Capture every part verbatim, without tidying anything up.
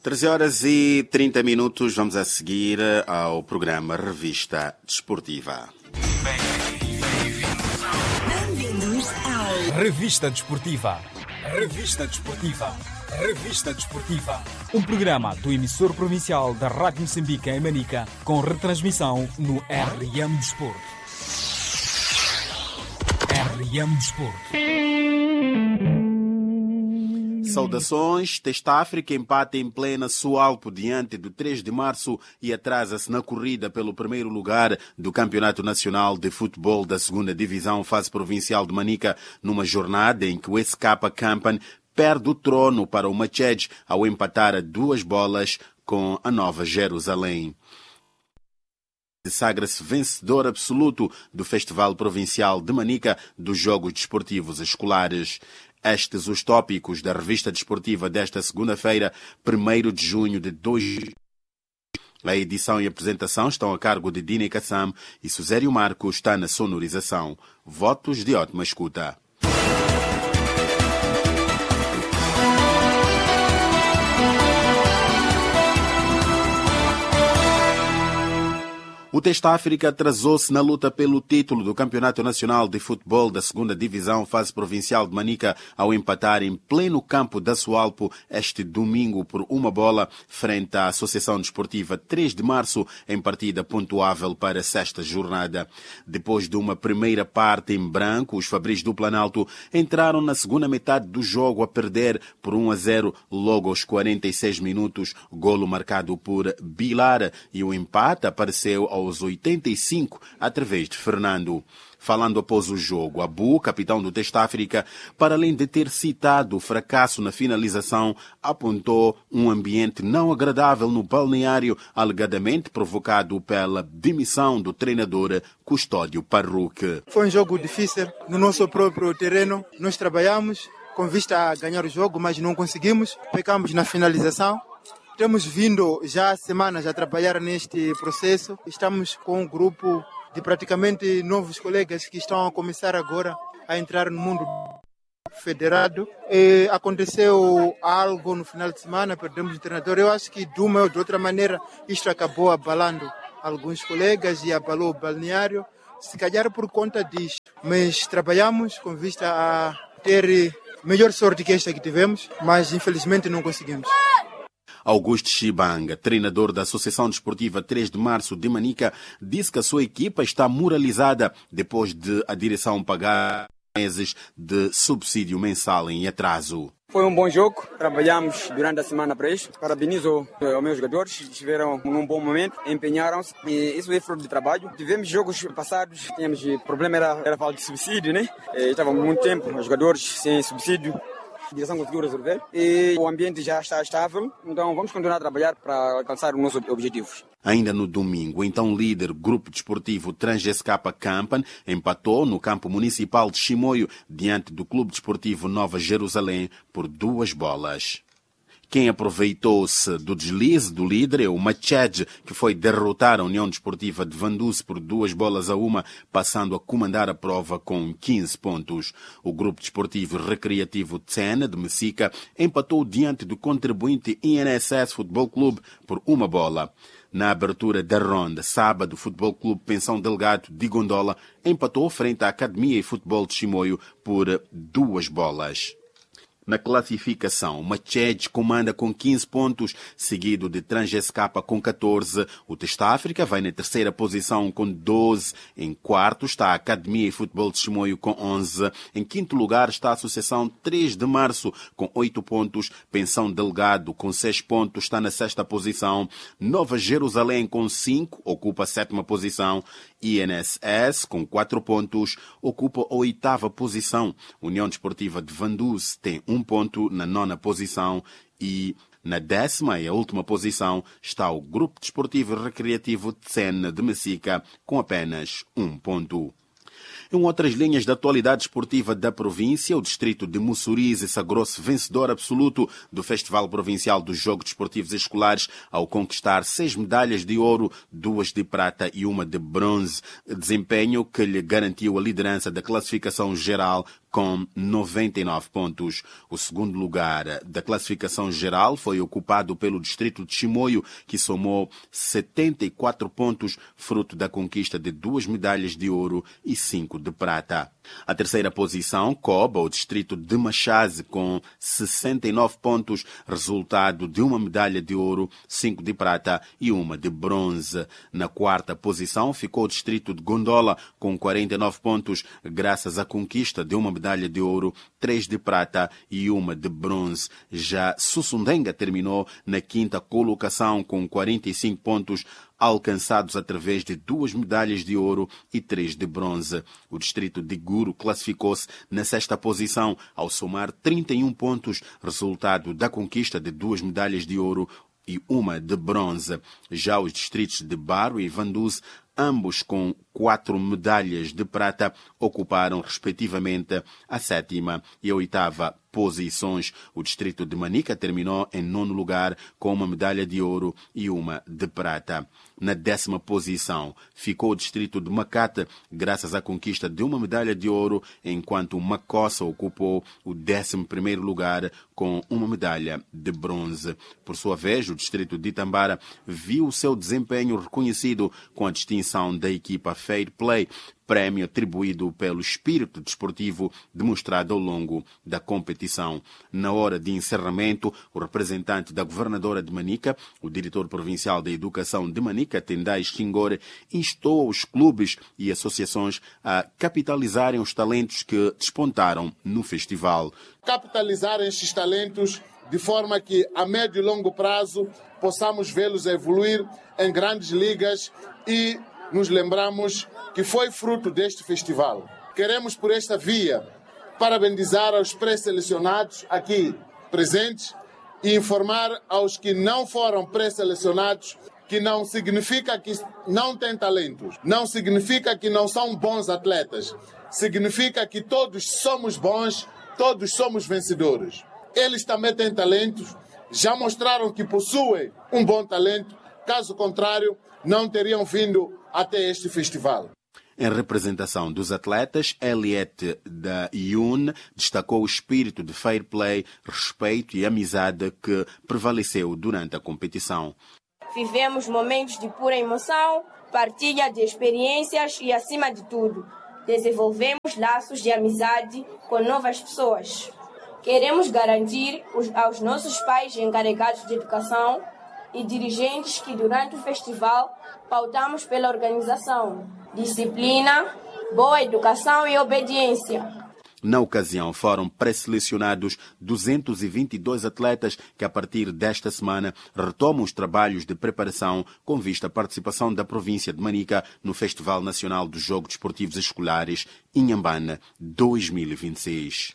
treze horas e trinta minutos, vamos a seguir ao programa Revista Desportiva. Bem-vindos ao Revista Desportiva. Revista Desportiva. Revista Desportiva. Um programa do emissor provincial da Rádio Moçambique em Manica, com retransmissão no R M Desporto. R M Desporto. Saudações. Testa África empata em plena Sualpo diante do três de março e atrasa-se na corrida pelo primeiro lugar do Campeonato Nacional de Futebol da segunda Divisão Fase Provincial de Manica, numa jornada em que o S K Campan perde o trono para o Machej ao empatar a duas bolas com a Nova Jerusalém. Sagra-se vencedor absoluto do Festival Provincial de Manica dos Jogos Desportivos Escolares. Estes os tópicos da Revista Desportiva desta segunda-feira, primeiro de junho de dois mil e vinte. A edição e apresentação estão a cargo de Dini Kassam e Susério Marcos está na sonorização. Votos de ótima escuta. O Testa África atrasou-se na luta pelo título do Campeonato Nacional de Futebol da segunda Divisão Fase Provincial de Manica ao empatar em pleno campo da Sualpo este domingo por uma bola frente à Associação Desportiva três de março em partida pontuável para a sexta jornada. Depois de uma primeira parte em branco, os Fabris do Planalto entraram na segunda metade do jogo a perder por um a zero logo aos quarenta e seis minutos, golo marcado por Bilar, e o empate apareceu ao aos oitenta e cinco, através de Fernando. Falando após o jogo, Abu, capitão do Testa África, para além de ter citado o fracasso na finalização, apontou um ambiente não agradável no balneário, alegadamente provocado pela demissão do treinador Custódio Parruque. Foi um jogo difícil no nosso próprio terreno. Nós trabalhamos com vista a ganhar o jogo, mas não conseguimos. Pecamos na finalização. Temos vindo já há semanas a trabalhar neste processo. Estamos com um grupo de praticamente novos colegas que estão a começar agora a entrar no mundo federado. E aconteceu algo no final de semana, perdemos o treinador. Eu acho que de uma ou de outra maneira isto acabou abalando alguns colegas e abalou o balneário, se calhar por conta disto. Mas trabalhamos com vista a ter melhor sorte que esta que tivemos, mas infelizmente não conseguimos. Augusto Chibanga, treinador da Associação Desportiva três de março de Manica, disse que a sua equipa está moralizada depois de a direção pagar meses de subsídio mensal em atraso. Foi um bom jogo, trabalhamos durante a semana para isto. Parabenizo aos meus jogadores, estiveram num bom momento, empenharam-se e isso é fruto de trabalho. Tivemos jogos passados, tínhamos problema, era, era falta de subsídio, né? E estávamos muito tempo, os jogadores sem subsídio. A direção conseguiu resolver e o ambiente já está estável, então vamos continuar a trabalhar para alcançar os nossos objetivos. Ainda no domingo, então líder Grupo Desportivo Trans-S K Campan empatou no campo municipal de Chimoio diante do Clube Desportivo Nova Jerusalém por duas bolas. Quem aproveitou-se do deslize do líder é o Machej, que foi derrotar a União Desportiva de Vanduce por duas bolas a uma, passando a comandar a prova com quinze pontos. O Grupo Desportivo Recreativo Tsena, de Messica, empatou diante do contribuinte I N S S Futebol Clube por uma bola. Na abertura da ronda, sábado, o Futebol Clube Pensão Delgado de Gondola empatou frente à Academia e Futebol de Chimoio por duas bolas. Na classificação, Machej comanda com quinze pontos, seguido de Trans-S K com catorze. O Testa África vai na terceira posição com doze. Em quarto está a Academia e Futebol de Chimoio com onze. Em quinto lugar está a Associação três de março com oito pontos. Pensão Delgado com seis pontos está na sexta posição. Nova Jerusalém com cinco ocupa a sétima posição. I N S S com quatro pontos ocupa a oitava posição. União Desportiva de Vanduce tem um ponto na nona posição e na décima e a última posição está o Grupo Desportivo Recreativo Tsena de Messica com apenas um ponto. Em outras linhas da atualidade esportiva da província, o distrito de Mussurize sagrou-se vencedor absoluto do Festival Provincial dos Jogos Desportivos Escolares ao conquistar seis medalhas de ouro, duas de prata e uma de bronze, desempenho que lhe garantiu a liderança da classificação geral com noventa e nove pontos. O segundo lugar da classificação geral foi ocupado pelo distrito de Chimoio, que somou setenta e quatro pontos, fruto da conquista de duas medalhas de ouro e cinco de prata. A terceira posição cobre o distrito de Machaze com sessenta e nove pontos, resultado de uma medalha de ouro, cinco de prata e uma de bronze. Na quarta posição ficou o distrito de Gondola com quarenta e nove pontos, graças à conquista de uma medalha de ouro, três de prata e uma de bronze. Já Sussundenga terminou na quinta colocação com quarenta e cinco pontos, alcançados através de duas medalhas de ouro e três de bronze. O distrito de Guru classificou-se na sexta posição ao somar trinta e um pontos, resultado da conquista de duas medalhas de ouro e uma de bronze. Já os distritos de Baro e Vanduz, ambos com quatro medalhas de prata, ocuparam respectivamente a sétima e a oitava posições. O distrito de Manica terminou em nono lugar com uma medalha de ouro e uma de prata. Na décima posição ficou o distrito de Macate, graças à conquista de uma medalha de ouro, enquanto Macossa ocupou o décimo primeiro lugar com uma medalha de bronze. Por sua vez, o distrito de Itambara viu o seu desempenho reconhecido com a distinção da equipa Fair Play, prémio atribuído pelo espírito desportivo demonstrado ao longo da competição. Na hora de encerramento, o representante da governadora de Manica, o diretor provincial da Educação de Manica, Tendai Xingore, instou os clubes e associações a capitalizarem os talentos que despontaram no festival. Capitalizarem estes talentos de forma que, a médio e longo prazo, possamos vê-los evoluir em grandes ligas e nos lembramos que foi fruto deste festival. Queremos, por esta via, parabenizar aos pré-selecionados aqui presentes e informar aos que não foram pré-selecionados que não significa que não têm talentos, não significa que não são bons atletas, significa que todos somos bons, todos somos vencedores. Eles também têm talentos, já mostraram que possuem um bom talento, caso contrário, não teriam vindo até este festival. Em representação dos atletas, Eliette da I U N destacou o espírito de fair play, respeito e amizade que prevaleceu durante a competição. Vivemos momentos de pura emoção, partilha de experiências e, acima de tudo, desenvolvemos laços de amizade com novas pessoas. Queremos garantir aos nossos pais encarregados de educação e dirigentes que durante o festival pautamos pela organização, disciplina, boa educação e obediência. Na ocasião, foram pré-selecionados duzentos e vinte e dois atletas que, a partir desta semana, retomam os trabalhos de preparação com vista à participação da província de Manica no Festival Nacional dos Jogos Desportivos Escolares Inhambane dois mil e vinte e seis.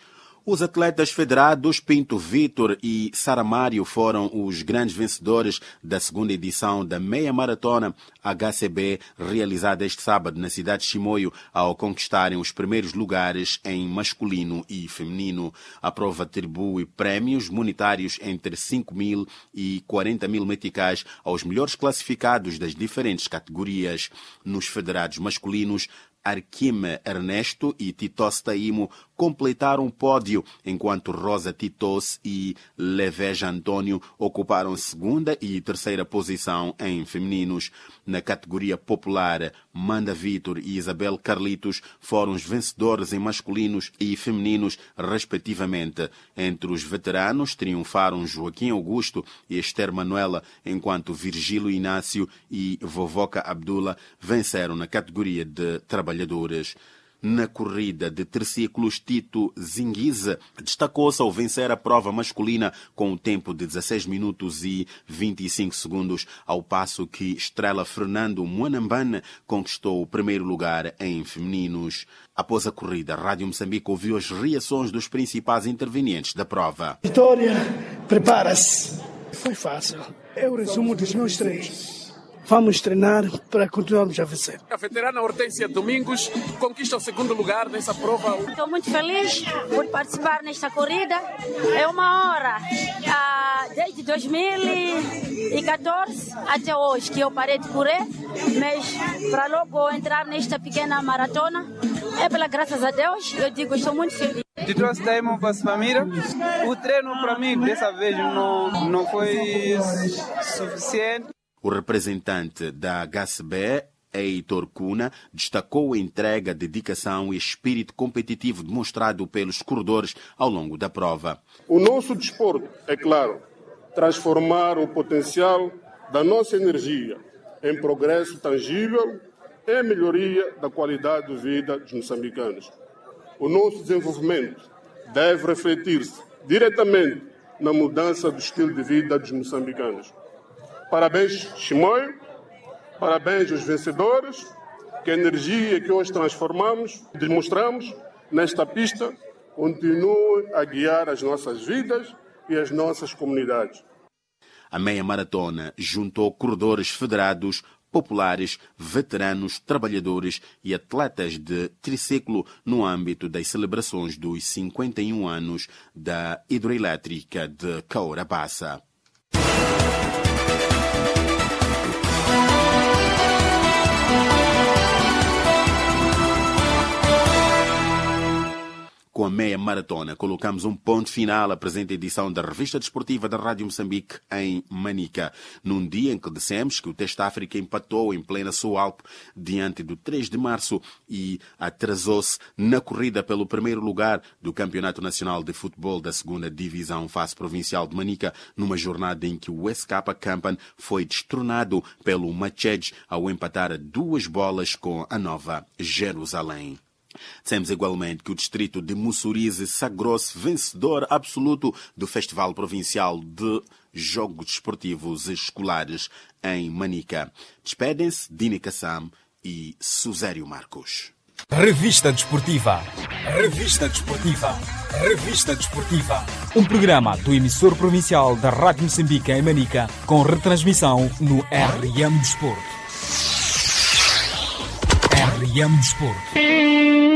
Os atletas federados Pinto Vítor e Saramário foram os grandes vencedores da segunda edição da meia maratona H C B, realizada este sábado na cidade de Chimoio, ao conquistarem os primeiros lugares em masculino e feminino. A prova atribui prémios monetários entre cinco mil e quarenta mil meticais aos melhores classificados das diferentes categorias. Nos federados masculinos, Arquime Ernesto e Titos Taimo completaram o pódio, enquanto Rosa Titos e Leveja Antônio ocuparam segunda e terceira posição em femininos. Na categoria popular, Manda Vítor e Isabel Carlitos foram os vencedores em masculinos e femininos, respectivamente. Entre os veteranos, triunfaram Joaquim Augusto e Esther Manuela, enquanto Virgílio Inácio e Vovoca Abdullah venceram na categoria de trabalhadores. Na corrida de triciclos, Tito Zinguiza destacou-se ao vencer a prova masculina com um tempo de dezesseis minutos e vinte e cinco segundos, ao passo que Estrela Fernando Muanambane conquistou o primeiro lugar em femininos. Após a corrida, a Rádio Moçambique ouviu as reações dos principais intervenientes da prova. Vitória, prepara-se. Foi fácil. É o resumo dos meus treinos. Vamos treinar para continuarmos a vencer. A veterana Hortência Domingos conquista o segundo lugar nessa prova. Estou muito feliz por participar nesta corrida. É uma hora, ah, desde dois mil e quatorze até hoje, que eu parei de correr, mas para logo entrar nesta pequena maratona, É pela graças a Deus, eu digo, estou muito feliz. Te trouxe Daimon para a família. O treino para mim dessa vez não, não foi suficiente. O representante da H C B, Heitor Cuna, destacou a entrega, dedicação e espírito competitivo demonstrado pelos corredores ao longo da prova. O nosso desporto, é claro, transformar o potencial da nossa energia em progresso tangível e melhoria da qualidade de vida dos moçambicanos. O nosso desenvolvimento deve refletir-se diretamente na mudança do estilo de vida dos moçambicanos. Parabéns, Chimoio. Parabéns aos vencedores. Que a energia que hoje transformamos, demonstramos nesta pista, continue a guiar as nossas vidas e as nossas comunidades. A meia maratona juntou corredores federados, populares, veteranos, trabalhadores e atletas de triciclo no âmbito das celebrações dos cinquenta e um anos da hidroelétrica de Cahora Bassa. Com a meia maratona, colocamos um ponto final à presente edição da revista desportiva da Rádio Moçambique em Manica, num dia em que dissemos que o Teste África empatou em plena Soalpo diante do três de março e atrasou-se na corrida pelo primeiro lugar do Campeonato Nacional de Futebol da segunda Divisão Fase Provincial de Manica, numa jornada em que o S K Campan foi destronado pelo Machej ao empatar a duas bolas com a Nova Jerusalém. Dissemos igualmente que o distrito de Mussurize sagrou-se vencedor absoluto do Festival Provincial de Jogos Desportivos Escolares em Manica. Despedem-se Dini Kassam e Susério Marcos. Revista Desportiva. Revista Desportiva. Revista Desportiva. Um programa do emissor provincial da Rádio Moçambique em Manica, com retransmissão no R M Desporto. R M Desporto.